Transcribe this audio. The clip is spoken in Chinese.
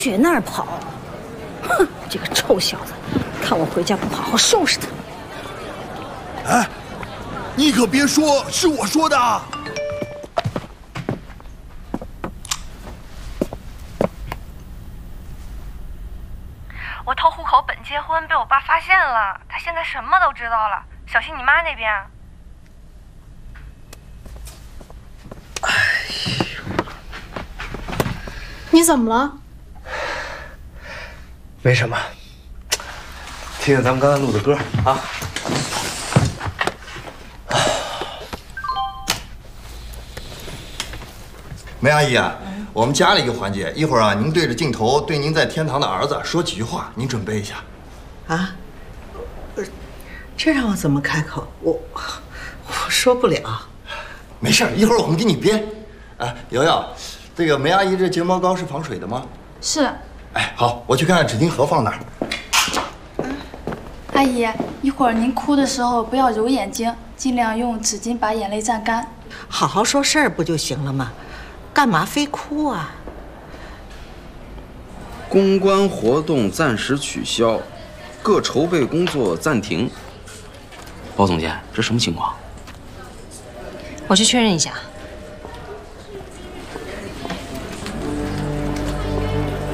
雪那儿跑。哼，这个臭小子，看我回家不好好收拾他！ 哎，你可别说是我说的。 我偷户口本结婚被我爸发现了，他现在什么都知道了，小心你妈那边。 哎呦，你怎么了？ 没什么，听听咱们刚才录的歌啊。 梅阿姨啊，我们加了一个环节，一会儿啊，您对着镜头对您在天堂的儿子说几句话，您准备一下。 啊？这让我怎么开口？我说不了。 没事，一会儿我们给你编。哎，瑶瑶，这个梅阿姨这睫毛膏是防水的吗？ 是。 哎，好，我去看看纸巾盒放哪儿。 阿姨，一会儿您哭的时候不要揉眼睛，尽量用纸巾把眼泪蘸干。 好好说事儿不就行了吗？干嘛非哭啊？ 公关活动暂时取消，各筹备工作暂停。包总监，这什么情况？ 我去确认一下。